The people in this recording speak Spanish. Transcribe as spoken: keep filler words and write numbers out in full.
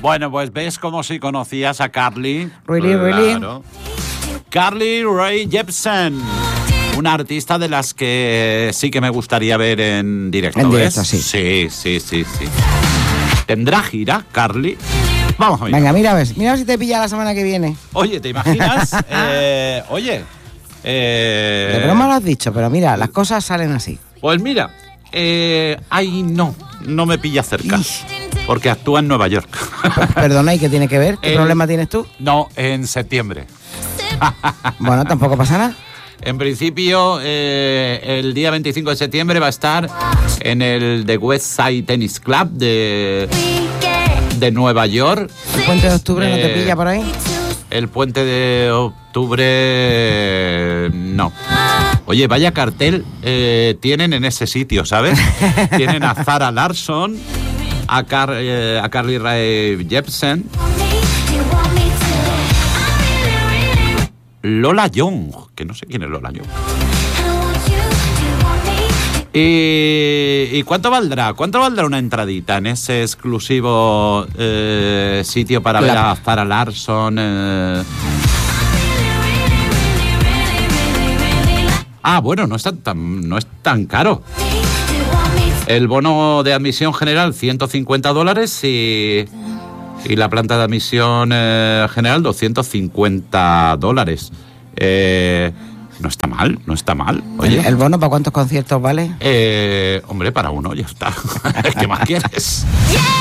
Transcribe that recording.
Bueno, pues ves como si conocías a Carly. Really, really. Claro. Carly Rae Jepsen. Una artista de las que sí que me gustaría ver en directo. En directo, ¿ves? sí. Sí, sí, sí, sí. ¿Tendrá gira, Carly? Vamos a ver. Venga, mira a ver, mira a ver si te pilla la semana que viene. Oye, ¿te imaginas? eh, oye. Eh, De broma lo has dicho, pero mira, las cosas salen así. Pues mira, eh, ay, no, no me pilla cerca. Ish. Porque actúa en Nueva York. Perdona, ¿y qué tiene que ver? ¿Qué Eh, problema tienes tú? No, en septiembre. Bueno, tampoco pasa nada. En principio, eh, el día veinticinco de septiembre va a estar en el The West Side Tennis Club de, de Nueva York. ¿El puente de octubre no te Eh, pilla por ahí? El puente de octubre, no. Oye, vaya cartel eh, tienen en ese sitio, ¿sabes? Tienen a Zara Larsson, a, Car- eh, a Carly Rae Jepsen, Lola Young, que no sé quién es Lola Young. ¿Y, ¿Y cuánto valdrá? ¿Cuánto valdrá una entradita en ese exclusivo eh, sitio para Claro. ver a Zara Larsson? Eh? Ah, bueno, no es tan, tan- no es tan caro. El bono de admisión general, ciento cincuenta dólares y, y la planta de admisión eh, general, doscientos cincuenta dólares. Eh, no está mal, no está mal. Oye, ¿El, el bono para cuántos conciertos vale? eh, hombre, para uno ya está. ¿Qué más quieres?